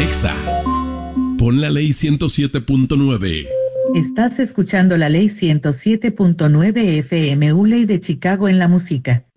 Exa. Pon la ley 107.9. Estás escuchando la ley 107.9 FM ULEY de Chicago en la música.